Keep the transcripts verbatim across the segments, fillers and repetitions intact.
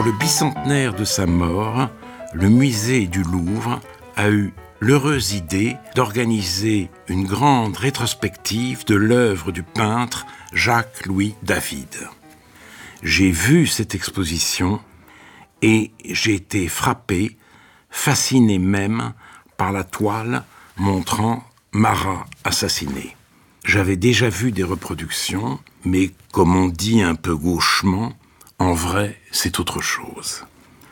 le bicentenaire de sa mort, le musée du Louvre a eu l'heureuse idée d'organiser une grande rétrospective de l'œuvre du peintre Jacques-Louis David. J'ai vu cette exposition et j'ai été frappé, fasciné même par la toile montrant Marat assassiné. J'avais déjà vu des reproductions, mais comme on dit un peu gauchement, en vrai, c'est autre chose.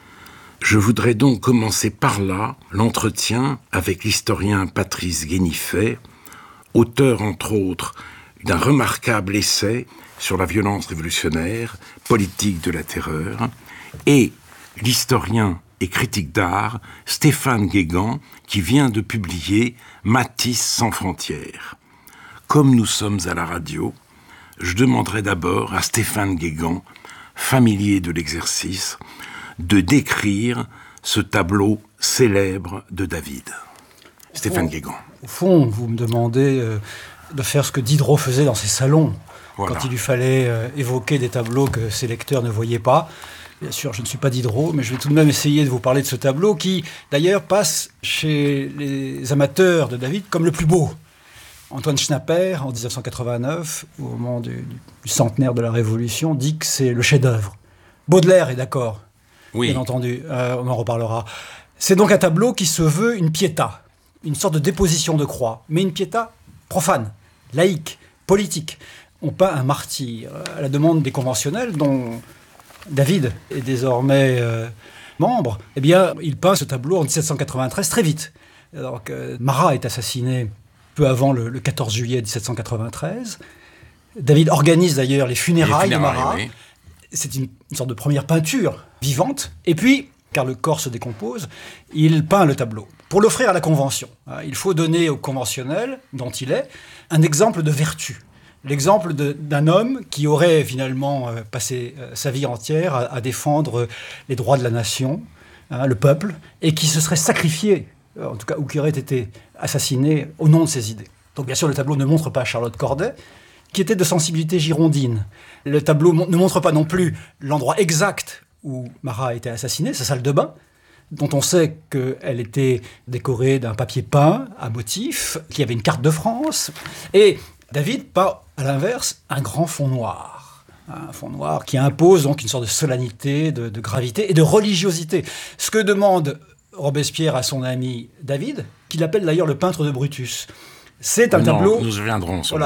Je voudrais donc commencer par là l'entretien avec l'historien Patrice Guénifet, auteur entre autres d'un remarquable essai sur la violence révolutionnaire, politique de la terreur, et l'historien et critique d'art Stéphane Guégan, qui vient de publier Matisse sans frontières. Comme nous sommes à la radio, je demanderai d'abord à Stéphane Guégan, familier de l'exercice, de décrire ce tableau célèbre de David. Stéphane Guégan. Au fond, vous me demandez euh, de faire ce que Diderot faisait dans ses salons, voilà. Quand il lui fallait euh, évoquer des tableaux que ses lecteurs ne voyaient pas. Bien sûr, je ne suis pas Diderot, mais je vais tout de même essayer de vous parler de ce tableau qui, d'ailleurs, passe chez les amateurs de David comme le plus beau. Antoine Schnapper, en dix-neuf cent quatre-vingt-neuf, au moment du, du, du centenaire de la Révolution, dit que c'est le chef-d'œuvre. Baudelaire est d'accord, oui. Bien entendu, euh, on en reparlera. C'est donc un tableau qui se veut une piéta, une sorte de déposition de croix, mais une piéta profane, laïque, politique. On peint un martyr à la demande des conventionnels, dont David est désormais euh, membre. Eh bien, il peint ce tableau en dix-sept cent quatre-vingt-treize très vite, alors que Marat est assassiné peu avant le, le quatorze juillet dix-sept cent quatre-vingt-treize. David organise d'ailleurs les funérailles, les funérailles de Marat. Oui. C'est une, une sorte de première peinture vivante. Et puis, car le corps se décompose, il peint le tableau pour l'offrir à la Convention. Il faut donner au conventionnel, dont il est, un exemple de vertu. L'exemple de, d'un homme qui aurait finalement euh, passé euh, sa vie entière à, à défendre les droits de la nation, hein, le peuple, et qui se serait sacrifié, en tout cas, ou qui aurait été assassiné au nom de ses idées. Donc bien sûr, le tableau ne montre pas Charlotte Corday, qui était de sensibilité girondine. Le tableau ne montre pas non plus l'endroit exact où Marat a été assassiné, sa salle de bain, dont on sait qu'elle était décorée d'un papier peint à motif, qu'il y avait une carte de France. Et David peint, à l'inverse, un grand fond noir. Un fond noir qui impose donc une sorte de solennité, de, de gravité et de religiosité. Ce que demande Robespierre à son ami David, qu'il appelle d'ailleurs le peintre de Brutus. C'est un non, tableau... Nous reviendrons sur voilà,